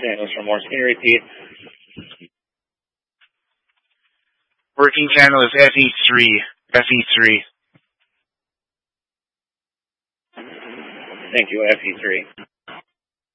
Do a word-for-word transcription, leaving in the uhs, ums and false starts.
Angeles for Morse. Can you repeat? Working channel is F E three. F E three. Thank you, F E three.